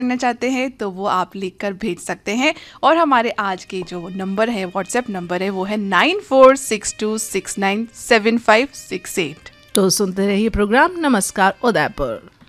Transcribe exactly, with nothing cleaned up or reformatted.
करना चाहते हैं तो वो आप लिख कर भेज सकते हैं। और हमारे आज के जो नंबर है, व्हाट्सएप नंबर है, वो है nine four six to six nine seven five six eight. तो सुनते रहिए प्रोग्राम नमस्कार उदयपुर।